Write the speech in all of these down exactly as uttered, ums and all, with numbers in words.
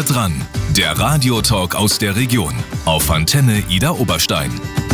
dran, der Radiotalk aus der Region auf Antenne Ida Oberstein.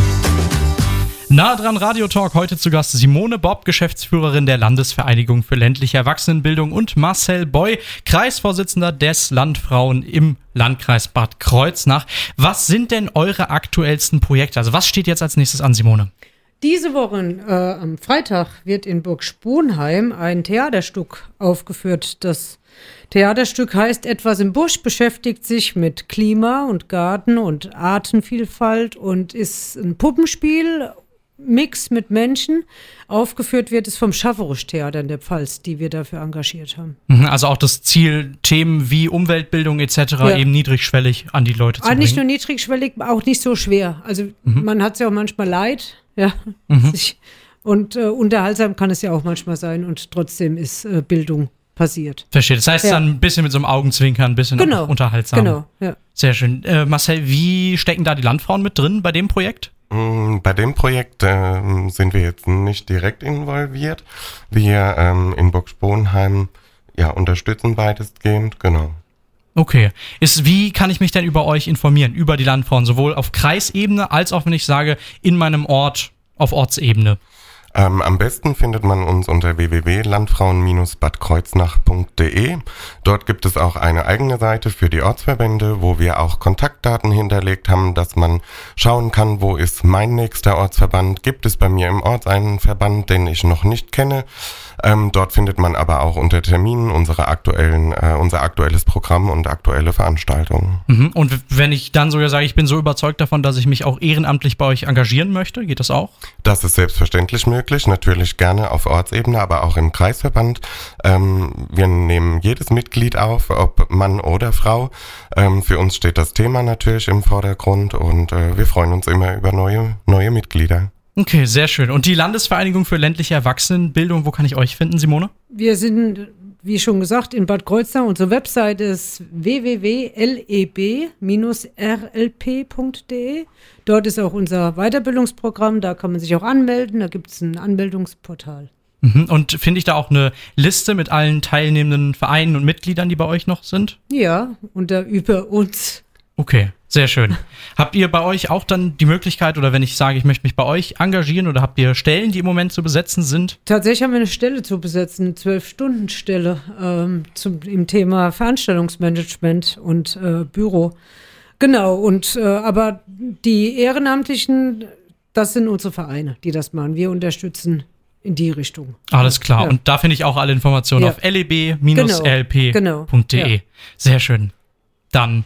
Nah dran Radiotalk, heute zu Gast Simone Bopp, Geschäftsführerin der Landesvereinigung für ländliche Erwachsenenbildung, und Marcel Boy, Kreisvorsitzender des Landfrauen im Landkreis Bad Kreuznach. Was sind denn eure aktuellsten Projekte? Also was steht jetzt als nächstes an, Simone? Diese Woche äh, am Freitag wird in Burg Sponheim ein Theaterstück aufgeführt. Das Theaterstück heißt Etwas im Busch, beschäftigt sich mit Klima und Garten und Artenvielfalt und ist ein Puppenspiel, Mix mit Menschen. Aufgeführt wird es vom Schafferisch-Theater in der Pfalz, die wir dafür engagiert haben. Also auch das Ziel, Themen wie Umweltbildung et cetera ja. eben niedrigschwellig an die Leute zu ah, bringen. Nicht nur niedrigschwellig, auch nicht so schwer. Also mhm. man hat es ja auch manchmal leid. Ja. Mhm. Und äh, unterhaltsam kann es ja auch manchmal sein und trotzdem ist äh, Bildung passiert. Verstehe. Das heißt ja. dann ein bisschen mit so einem Augenzwinkern, ein bisschen genau. unterhaltsam. Genau, ja. Sehr schön. Äh, Marcel, wie stecken da die Landfrauen mit drin bei dem Projekt? Bei dem Projekt äh, sind wir jetzt nicht direkt involviert. Wir ähm, in Burg Sponheim ja, unterstützen weitestgehend, genau. Okay. Ist, wie kann ich mich denn über euch informieren, über die Landfrauen, sowohl auf Kreisebene als auch, wenn ich sage, in meinem Ort auf Ortsebene? Ähm, am besten findet man uns unter w w w punkt landfrauen Bindestrich bad kreuznach punkt d e. Dort gibt es auch eine eigene Seite für die Ortsverbände, wo wir auch Kontaktdaten hinterlegt haben, dass man schauen kann, wo ist mein nächster Ortsverband. Gibt es bei mir im Ort einen Verband, den ich noch nicht kenne? Ähm, dort findet man aber auch unter Terminen unsere aktuellen, äh, unser aktuelles Programm und aktuelle Veranstaltungen. Mhm. Und wenn ich dann sogar sage, ich bin so überzeugt davon, dass ich mich auch ehrenamtlich bei euch engagieren möchte, geht das auch? Das ist selbstverständlich möglich, natürlich gerne auf Ortsebene, aber auch im Kreisverband. Ähm, wir nehmen jedes Mitglied auf, ob Mann oder Frau. Ähm, für uns steht das Thema natürlich im Vordergrund und äh, wir freuen uns immer über neue, neue Mitglieder. Okay, sehr schön. Und die Landesvereinigung für ländliche Erwachsenenbildung, wo kann ich euch finden, Simone? Wir sind, wie schon gesagt, in Bad Kreuznach. Unsere Webseite ist w w w punkt l e b bindestrich r l p punkt d e. Dort ist auch unser Weiterbildungsprogramm, da kann man sich auch anmelden, da gibt es ein Anmeldungsportal. Mhm. Und finde ich da auch eine Liste mit allen teilnehmenden Vereinen und Mitgliedern, die bei euch noch sind? Ja, unter über uns. Okay, sehr schön. Habt ihr bei euch auch dann die Möglichkeit, oder wenn ich sage, ich möchte mich bei euch engagieren, oder habt ihr Stellen, die im Moment zu besetzen sind? Tatsächlich haben wir eine Stelle zu besetzen, eine zwölf-Stunden-Stelle ähm, zum, im Thema Veranstaltungsmanagement und äh, Büro. Genau, und äh, aber die Ehrenamtlichen, das sind unsere Vereine, die das machen. Wir unterstützen in die Richtung. Alles klar. Ja. Und da finde ich auch alle Informationen ja. auf l e b bindestrich r l p punkt d e. Genau. Ja. Sehr schön. Dann.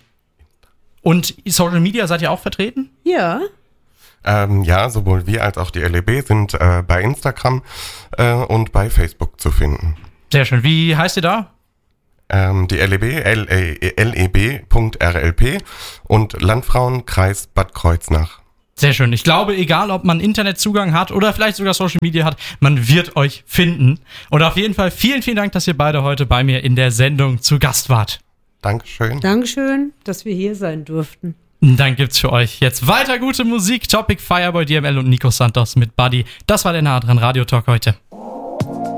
Und Social Media, seid ihr auch vertreten? Ja. Ähm, ja, sowohl wir als auch die L E B sind äh, bei Instagram äh, und bei Facebook zu finden. Sehr schön. Wie heißt ihr da? Ähm, die L E B, L E B punkt r l p und Landfrauenkreis Bad Kreuznach. Sehr schön. Ich glaube, egal ob man Internetzugang hat oder vielleicht sogar Social Media hat, man wird euch finden. Und auf jeden Fall vielen, vielen Dank, dass ihr beide heute bei mir in der Sendung zu Gast wart. Dankeschön. Dankeschön, dass wir hier sein durften. Dann gibt's für euch jetzt weiter gute Musik. Topic Fireboy, D M L und Nico Santos mit Buddy. Das war der Nah dran Radiotalk heute.